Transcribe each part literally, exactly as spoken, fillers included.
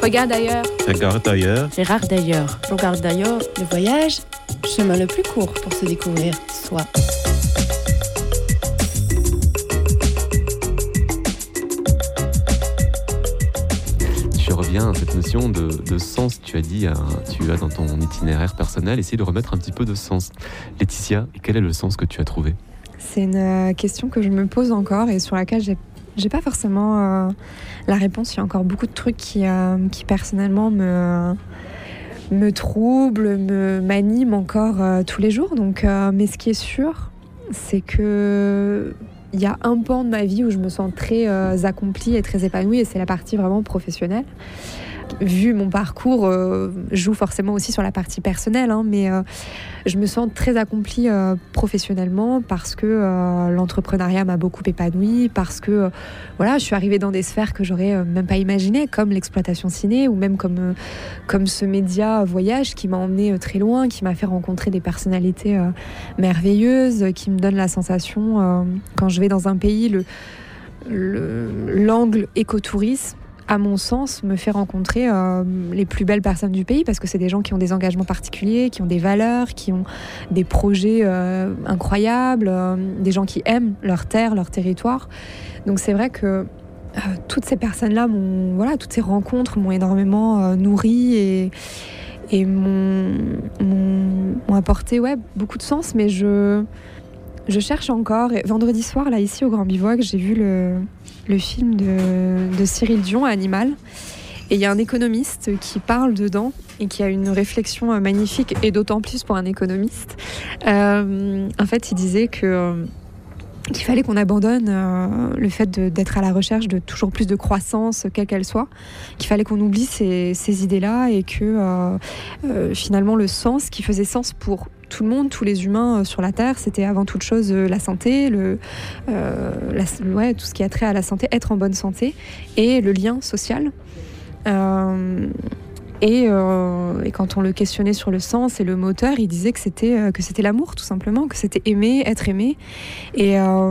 Regarde ailleurs. Regarde ailleurs. Gérard d'ailleurs. Regarde d'ailleurs. Le voyage, chemin le plus court pour se découvrir soi. Je reviens à cette notion de, de sens. Tu as dit, euh, tu as dans ton itinéraire personnel essayé de remettre un petit peu de sens. Laetitia, quel est le sens que tu as trouvé ? C'est une question que je me pose encore et sur laquelle j'ai J'ai pas forcément euh, la réponse. Il y a encore beaucoup de trucs qui, euh, qui personnellement me, me troublent, me, m'animent encore euh, tous les jours. Donc, euh, mais ce qui est sûr, c'est que il y a un pan de ma vie où je me sens très euh, accomplie et très épanouie, et c'est la partie vraiment professionnelle. Vu mon parcours, euh, joue forcément aussi sur la partie personnelle, hein, mais euh, je me sens très accomplie euh, professionnellement parce que euh, l'entrepreneuriat m'a beaucoup épanouie, parce que euh, voilà, je suis arrivée dans des sphères que j'aurais euh, même pas imaginées, comme l'exploitation ciné ou même comme, euh, comme ce média voyage qui m'a emmenée euh, très loin, qui m'a fait rencontrer des personnalités euh, merveilleuses, qui me donne la sensation, euh, quand je vais dans un pays, le, le, l'angle écotourisme, à mon sens, me fait rencontrer euh, les plus belles personnes du pays, parce que c'est des gens qui ont des engagements particuliers, qui ont des valeurs, qui ont des projets euh, incroyables, euh, des gens qui aiment leur terre, leur territoire. Donc c'est vrai que euh, toutes ces personnes-là, m'ont, voilà, toutes ces rencontres m'ont énormément euh, nourrie et, et m'ont, m'ont, m'ont apporté ouais, beaucoup de sens, mais je... Je cherche encore. Et vendredi soir, là, ici, au Grand Bivouac, j'ai vu le, le film de, de Cyril Dion, Animal. Et il y a un économiste qui parle dedans et qui a une réflexion magnifique, et d'autant plus pour un économiste. Euh, en fait, il disait que... Euh, qu'il fallait qu'on abandonne euh, le fait de, d'être à la recherche de toujours plus de croissance, quelle qu'elle soit, qu'il fallait qu'on oublie ces, ces idées-là, et que euh, euh, finalement le sens qui faisait sens pour tout le monde, tous les humains euh, sur la Terre, c'était avant toute chose euh, la santé, le, euh, la, ouais, tout ce qui a trait à la santé, être en bonne santé, et le lien social. Euh, Et, euh, et quand on le questionnait sur le sens et le moteur, il disait que c'était, euh, que c'était l'amour, tout simplement, que c'était aimer, être aimé. Et, euh,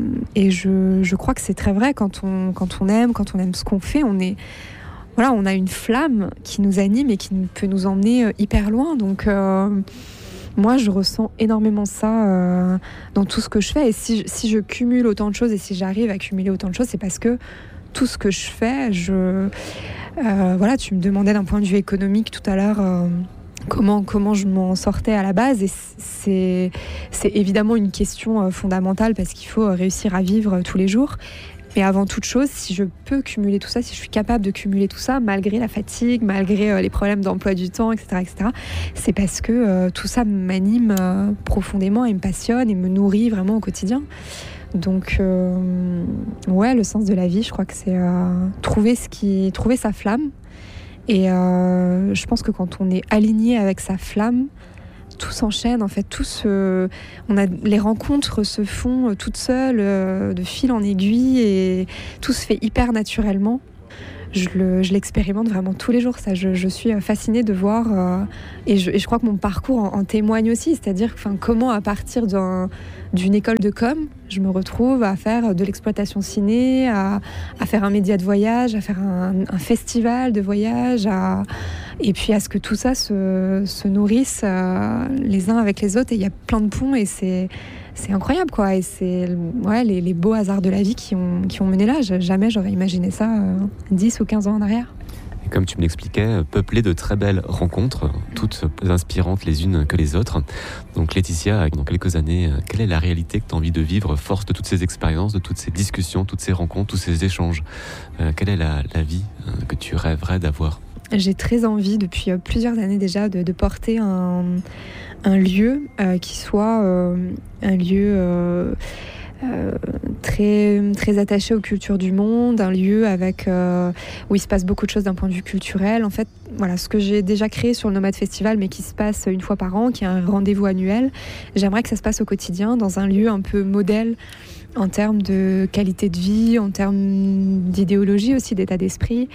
et je, je crois que c'est très vrai. Quand on, quand on aime, quand on aime ce qu'on fait, on est, voilà, on a une flamme qui nous anime et qui peut nous emmener euh, hyper loin. Donc, euh, moi, je ressens énormément ça euh, dans tout ce que je fais. Et si, si je cumule autant de choses et si j'arrive à cumuler autant de choses, c'est parce que tout ce que je fais, je... Euh, voilà, tu me demandais d'un point de vue économique tout à l'heure euh, comment, comment je m'en sortais à la base, et c'est, c'est évidemment une question euh, fondamentale, parce qu'il faut réussir à vivre euh, tous les jours. Mais avant toute chose, si je peux cumuler tout ça, si je suis capable de cumuler tout ça, malgré la fatigue, malgré euh, les problèmes d'emploi du temps, et cetera, et cetera, c'est parce que euh, tout ça m'anime euh, profondément et me passionne et me nourrit vraiment au quotidien. Donc, euh, ouais, le sens de la vie, je crois que c'est euh, trouver, ce qui, trouver sa flamme. Et euh, je pense que quand on est aligné avec sa flamme, tout s'enchaîne. En fait, tout se, on a, les rencontres se font toutes seules, euh, de fil en aiguille, et tout se fait hyper naturellement. Je, le, je l'expérimente vraiment tous les jours. Ça, je, je suis fascinée de voir, euh, et, je, et je crois que mon parcours en, en témoigne aussi. C'est-à-dire, enfin, comment à partir d'un, d'une école de com, je me retrouve à faire de l'exploitation ciné, à, à faire un média de voyage, à faire un, un festival de voyage, à, et puis à ce que tout ça se, se nourrisse euh, les uns avec les autres. Et il y a plein de ponts, et c'est, c'est incroyable, quoi. Et c'est ouais, les, les beaux hasards de la vie qui ont, qui ont mené là. Jamais j'aurais imaginé ça euh, dix ou quinze ans en arrière. Et comme tu me l'expliquais, peuplé de très belles rencontres, toutes inspirantes les unes que les autres. Donc Laetitia, dans quelques années, quelle est la réalité que tu as envie de vivre, force de toutes ces expériences, de toutes ces discussions, toutes ces rencontres, tous ces échanges euh, Quelle est la, la vie euh, que tu rêverais d'avoir ? J'ai très envie, depuis plusieurs années déjà, de, de porter un, un lieu euh, qui soit euh, un lieu... Euh, Euh, très, très attaché aux cultures du monde, un lieu avec, euh, où il se passe beaucoup de choses d'un point de vue culturel. En fait, voilà, ce que j'ai déjà créé sur le Nomade Festival, mais qui se passe une fois par an, qui est un rendez-vous annuel, j'aimerais que ça se passe au quotidien, dans un lieu un peu modèle en termes de qualité de vie, en termes d'idéologie aussi, d'état d'esprit.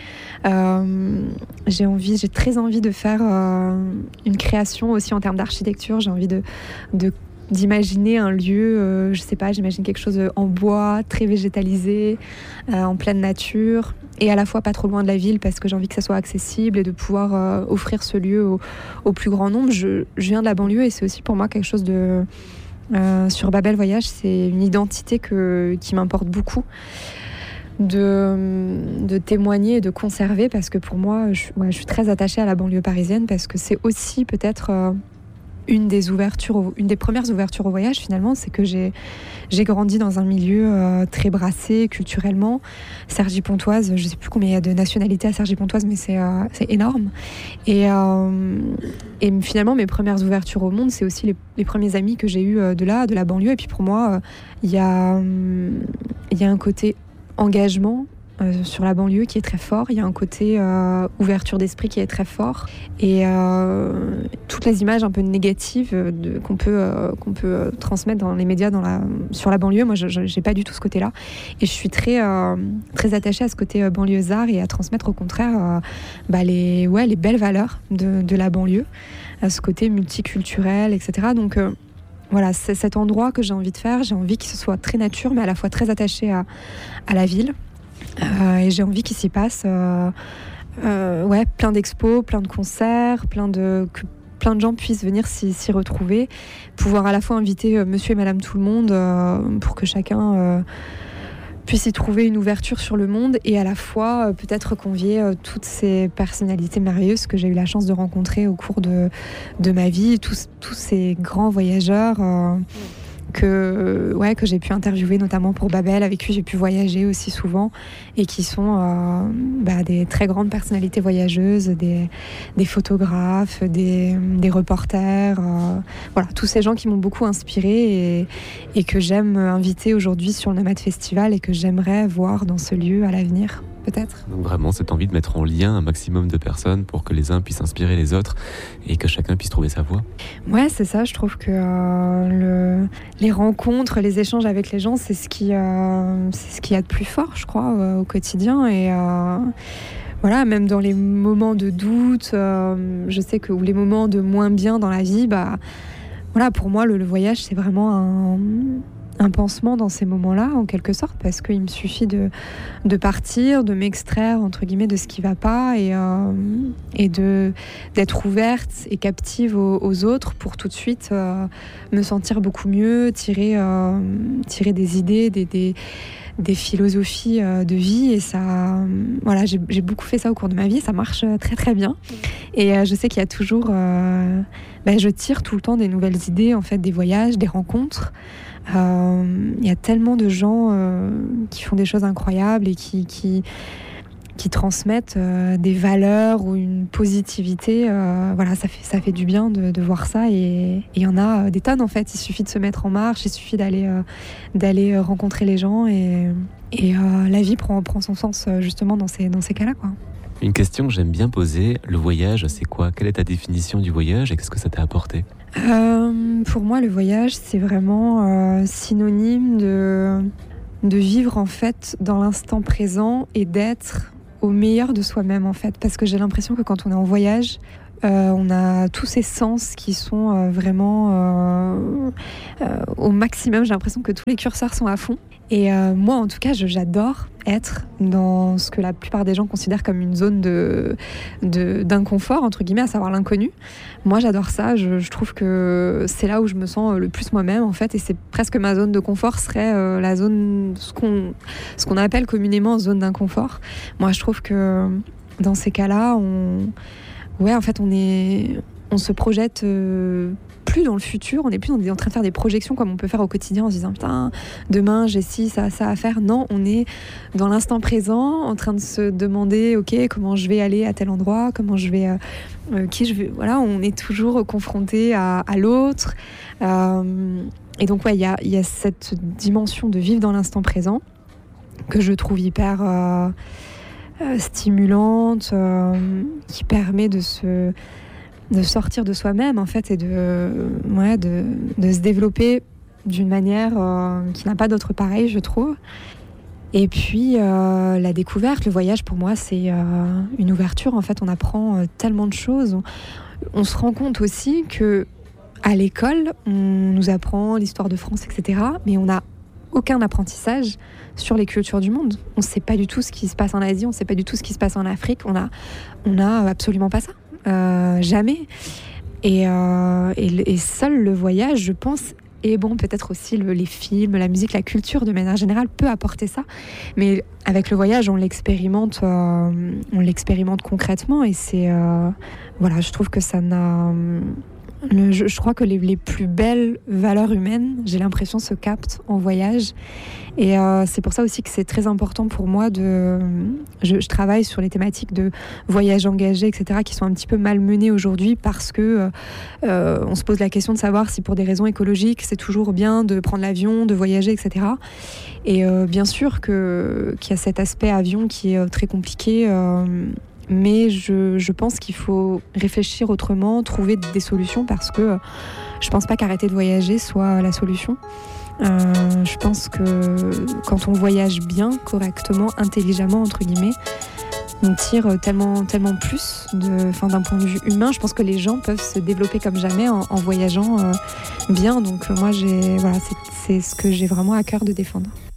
Euh, j'ai envie, j'ai très envie de faire euh, une création aussi en termes d'architecture. J'ai envie de, de d'imaginer un lieu, euh, je sais pas, j'imagine quelque chose en bois, très végétalisé, euh, en pleine nature, et à la fois pas trop loin de la ville parce que j'ai envie que ça soit accessible et de pouvoir euh, offrir ce lieu au, au plus grand nombre. Je, je viens de la banlieue et c'est aussi pour moi quelque chose de... Euh, sur Babel Voyage, c'est une identité que, qui m'importe beaucoup de, de témoigner et de conserver parce que pour moi, je, ouais, je suis très attachée à la banlieue parisienne parce que c'est aussi peut-être... Euh, Une des ouvertures, au, une des premières ouvertures au voyage finalement, c'est que j'ai, j'ai grandi dans un milieu euh, très brassé culturellement. Cergy-Pontoise, je ne sais plus combien il y a de nationalités à Cergy-Pontoise, mais c'est, euh, c'est énorme. Et, euh, et finalement, mes premières ouvertures au monde, c'est aussi les, les premiers amis que j'ai eus euh, de là, de la banlieue. Et puis pour moi, il euh, y, euh, y a un côté engagement Euh, sur la banlieue qui est très fort, il y a un côté euh, ouverture d'esprit qui est très fort et euh, toutes les images un peu négatives de, qu'on peut, euh, qu'on peut euh, transmettre dans les médias dans la, sur la banlieue, moi je, je, j'ai pas du tout ce côté-là et je suis très, euh, très attachée à ce côté euh, banlieusard et à transmettre au contraire euh, bah, les, ouais, les belles valeurs de, de la banlieue, à ce côté multiculturel, et cetera. Donc euh, voilà, c'est cet endroit que j'ai envie de faire, j'ai envie qu'il se soit très nature mais à la fois très attaché à, à la ville. Euh, et j'ai envie qu'il s'y passe euh, euh, ouais, plein d'expos, plein de concerts, plein de, que plein de gens puissent venir s'y, s'y retrouver, pouvoir à la fois inviter euh, monsieur et madame tout le monde euh, pour que chacun euh, puisse y trouver une ouverture sur le monde et à la fois euh, peut-être convier euh, toutes ces personnalités merveilleuses que j'ai eu la chance de rencontrer au cours de, de ma vie, tous, tous ces grands voyageurs euh, que, ouais, que j'ai pu interviewer notamment pour Babel, avec qui j'ai pu voyager aussi souvent et qui sont euh, bah, des très grandes personnalités voyageuses, des, des photographes, des, des reporters, euh, voilà, tous ces gens qui m'ont beaucoup inspirée et, et que j'aime inviter aujourd'hui sur le Nomade Festival et que j'aimerais voir dans ce lieu à l'avenir. Peut-être. Donc vraiment cette envie de mettre en lien un maximum de personnes pour que les uns puissent inspirer les autres et que chacun puisse trouver sa voie. Ouais, c'est ça. Je trouve que euh, le, les rencontres, les échanges avec les gens, c'est ce qui, euh, c'est ce qu'il y a de plus fort, je crois, euh, au quotidien. Et euh, voilà, même dans les moments de doute, euh, je sais que ou les moments de moins bien dans la vie, bah voilà, pour moi le, le voyage c'est vraiment un un pansement dans ces moments-là, en quelque sorte, parce qu'il me suffit de, de partir, de m'extraire, entre guillemets, de ce qui ne va pas et, euh, et de, d'être ouverte et captive aux, aux autres pour tout de suite euh, me sentir beaucoup mieux, tirer, euh, tirer des idées, des, des, des philosophies euh, de vie. Et ça, euh, voilà, j'ai, j'ai beaucoup fait ça au cours de ma vie, ça marche très très bien. Et euh, je sais qu'il y a toujours... Euh, ben, je tire tout le temps des nouvelles idées, en fait, des voyages, des rencontres. Il euh, y a tellement de gens euh, qui font des choses incroyables et qui, qui, qui transmettent euh, des valeurs ou une positivité. Euh, voilà, ça fait, ça fait du bien de, de voir ça. Et il y en a des tonnes en fait. Il suffit de se mettre en marche, il suffit d'aller, euh, d'aller rencontrer les gens et, et euh, la vie prend, prend son sens justement dans ces, dans ces cas-là, quoi. Une question que j'aime bien poser, le voyage, c'est quoi ? Quelle est ta définition du voyage et qu'est-ce que ça t'a apporté ? euh, Pour moi, le voyage, c'est vraiment euh, synonyme de, de vivre en fait dans l'instant présent et d'être au meilleur de soi-même en fait. Parce que j'ai l'impression que quand on est en voyage, Euh, on a tous ces sens qui sont euh, vraiment euh, euh, au maximum. J'ai l'impression que tous les curseurs sont à fond. Et euh, moi, en tout cas, je, j'adore être dans ce que la plupart des gens considèrent comme une zone de, de, d'inconfort, entre guillemets, à savoir l'inconnu. Moi, j'adore ça. Je, je trouve que c'est là où je me sens le plus moi-même, en fait. Et c'est presque ma zone de confort serait euh, la zone, ce qu'on, ce qu'on appelle communément zone d'inconfort. Moi, je trouve que dans ces cas-là, on... Ouais, en fait, on est, on se projette euh, plus dans le futur. On n'est plus en train de faire des projections comme on peut faire au quotidien en se disant putain, demain j'ai ci, ça, ça à faire. Non, on est dans l'instant présent, en train de se demander ok, comment je vais aller à tel endroit, comment je vais, euh, euh, qui je vais. Voilà, on est toujours confronté à, à l'autre. Euh, et donc ouais, il y a, y a cette dimension de vivre dans l'instant présent que je trouve hyper euh, Euh, stimulante, euh, qui permet de se de sortir de soi-même en fait et de ouais de, de se développer d'une manière euh, qui n'a pas d'autre pareil, je trouve. Et puis euh, la découverte, le voyage pour moi c'est euh, une ouverture en fait. On apprend euh, tellement de choses. On, on se rend compte aussi que à l'école, on nous apprend l'histoire de France, et cetera. Mais on n'a aucun apprentissage sur les cultures du monde. On ne sait pas du tout ce qui se passe en Asie, on ne sait pas du tout ce qui se passe en Afrique. On a, on a absolument pas ça. Euh, jamais. Et, euh, et, et seul le voyage, je pense, et bon, peut-être aussi le, les films, la musique, la culture de manière générale peut apporter ça. Mais avec le voyage, on l'expérimente, euh, on l'expérimente concrètement. Et c'est, euh, voilà, je trouve que ça n'a... Le, je, je crois que les, les plus belles valeurs humaines, j'ai l'impression, se captent en voyage. Et euh, c'est pour ça aussi que c'est très important pour moi de... Je, je travaille sur les thématiques de voyage engagé, et cetera, qui sont un petit peu malmenées aujourd'hui parce que euh, on se pose la question de savoir si pour des raisons écologiques, c'est toujours bien de prendre l'avion, de voyager, et cetera. Et euh, bien sûr que, qu'il y a cet aspect avion qui est très compliqué. Euh, Mais je, je pense qu'il faut réfléchir autrement, trouver des solutions parce que je pense pas qu'arrêter de voyager soit la solution. Euh, je pense que quand on voyage bien, correctement, intelligemment, entre guillemets, on tire tellement, tellement plus de, enfin, d'un point de vue humain. Je pense que les gens peuvent se développer comme jamais en, en voyageant euh, bien. Donc moi, j'ai, voilà, c'est, c'est ce que j'ai vraiment à cœur de défendre.